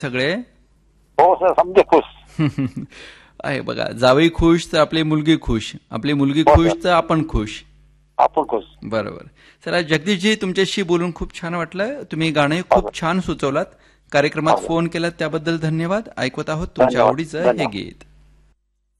सगळे. हो सर, समजे खुश. आहे बघा, जावई खुश तर आपली मुलगी खुश, आपली मुलगी हो खुश सर, तर आपण खुश. आपण खुश. बरोबर. सर, आज जगदीशजी तुमच्याशी बोलून खूप छान वाटलं. तुम्ही गाणंही हो खूप सर, छान सुचवलात. कार्यक्रमात हो सर. फोन केलात त्याबद्दल धन्यवाद. ऐकत आहोत तुमच्या धन्यवाद, आवडीचं हे धन्यवाद. गीत.